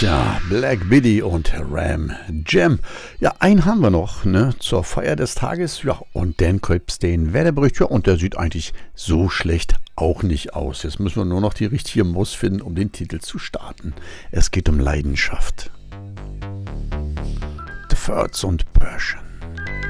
Tja, Black Biddy und Ram Jam. Ja, einen haben wir noch, ne, zur Feier des Tages. Ja, und dann gibt's den Wetterbericht. Ja, und der sieht eigentlich so schlecht auch nicht aus. Jetzt müssen wir nur noch die richtige Maus finden, um den Titel zu starten. Es geht um Leidenschaft. The Thirds und Persian.